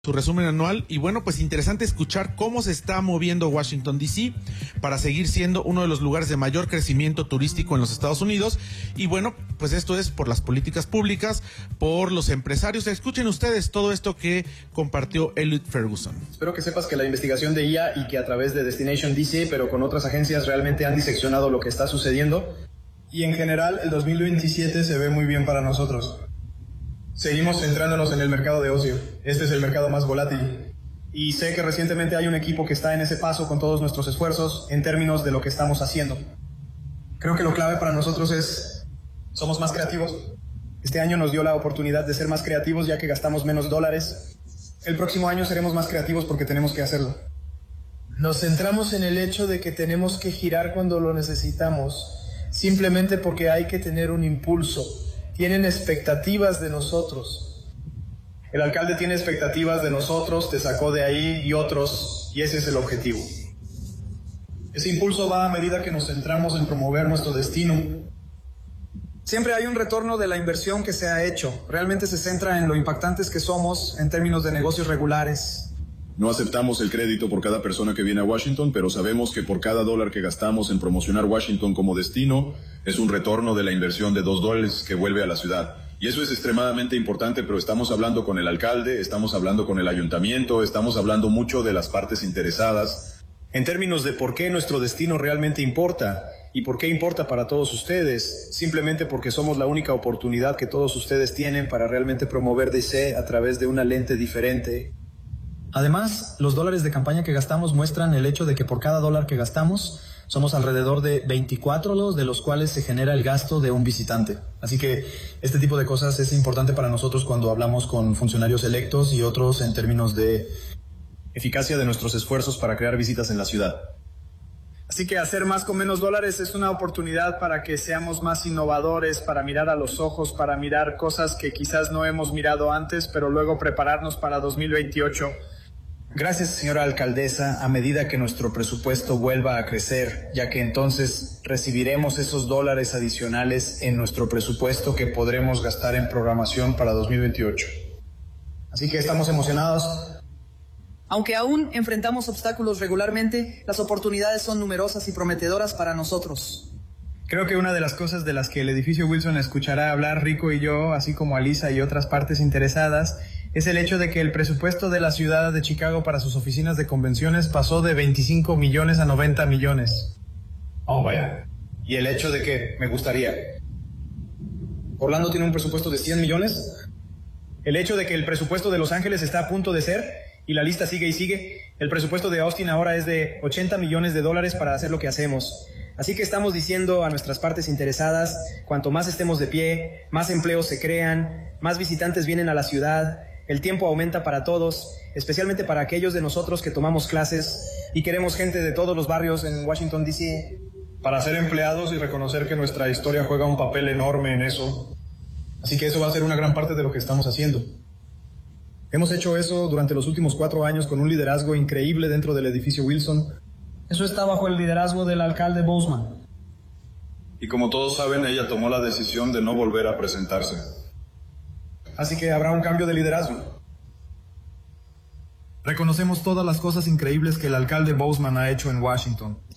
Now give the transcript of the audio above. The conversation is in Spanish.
su resumen anual y bueno, pues interesante escuchar cómo se está moviendo Washington DC para seguir siendo uno de los lugares de mayor crecimiento turístico en los Estados Unidos y bueno, pues esto es por las políticas públicas, por los empresarios. Escuchen ustedes todo esto que compartió Elliot Ferguson. Espero que sepas que la investigación de IA y que a través de Destination DC, pero con otras agencias, realmente han diseccionado lo que está sucediendo y en general el 2027 se ve muy bien para nosotros. Seguimos centrándonos en el mercado de ocio. Este es el mercado más volátil. Y sé que recientemente hay un equipo que está en ese paso con todos nuestros esfuerzos en términos de lo que estamos haciendo. Creo que lo clave para nosotros es, somos más creativos. Este año nos dio la oportunidad de ser más creativos ya que gastamos menos dólares. El próximo año seremos más creativos porque tenemos que hacerlo. Nos centramos en el hecho de que tenemos que girar cuando lo necesitamos, simplemente porque hay que tener un impulso. Tienen expectativas de nosotros. El alcalde tiene expectativas de nosotros, te sacó de ahí y otros, y ese es el objetivo. Ese impulso va a medida que nos centramos en promover nuestro destino. Siempre hay un retorno de la inversión que se ha hecho. Realmente se centra en lo impactantes que somos en términos de negocios regulares. No aceptamos el crédito por cada persona que viene a Washington, pero sabemos que por cada dólar que gastamos en promocionar Washington como destino, es un retorno de la inversión de $2 que vuelve a la ciudad. Y eso es extremadamente importante, pero estamos hablando con el alcalde, estamos hablando con el ayuntamiento, estamos hablando mucho de las partes interesadas. En términos de por qué nuestro destino realmente importa y por qué importa para todos ustedes, simplemente porque somos la única oportunidad que todos ustedes tienen para realmente promover DC a través de una lente diferente. Además, los dólares de campaña que gastamos muestran el hecho de que por cada dólar que gastamos, somos alrededor de 24 de los cuales se genera el gasto de un visitante. Así que este tipo de cosas es importante para nosotros cuando hablamos con funcionarios electos y otros en términos de eficacia de nuestros esfuerzos para crear visitas en la ciudad. Así que hacer más con menos dólares es una oportunidad para que seamos más innovadores, para mirar a los ojos, para mirar cosas que quizás no hemos mirado antes, pero luego prepararnos para 2028. Gracias, señora alcaldesa, a medida que nuestro presupuesto vuelva a crecer, ya que entonces recibiremos esos dólares adicionales en nuestro presupuesto que podremos gastar en programación para 2028. Así que estamos emocionados. Aunque aún enfrentamos obstáculos regularmente, las oportunidades son numerosas y prometedoras para nosotros. Creo que una de las cosas de las que el edificio Wilson escuchará hablar Rico y yo, así como Alisa y otras partes interesadas, es el hecho de que el presupuesto de la ciudad de Chicago para sus oficinas de convenciones pasó de 25 millones a 90 millones. Oh, vaya. Y el hecho de que me gustaría. Orlando tiene un presupuesto de 100 millones. El hecho de que el presupuesto de Los Ángeles está a punto de ser, y la lista sigue y sigue. El presupuesto de Austin ahora es de 80 millones de dólares para hacer lo que hacemos. Así que estamos diciendo a nuestras partes interesadas, cuanto más estemos de pie, más empleos se crean, más visitantes vienen a la ciudad, el tiempo aumenta para todos, especialmente para aquellos de nosotros que tomamos clases y queremos gente de todos los barrios en Washington, D.C. para ser empleados y reconocer que nuestra historia juega un papel enorme en eso. Así que eso va a ser una gran parte de lo que estamos haciendo. Hemos hecho eso durante los últimos 4 años con un liderazgo increíble dentro del edificio Wilson. Eso está bajo el liderazgo del alcalde Boozman. Y como todos saben, ella tomó la decisión de no volver a presentarse. Así que habrá un cambio de liderazgo. Reconocemos todas las cosas increíbles que el alcalde Boozman ha hecho en Washington.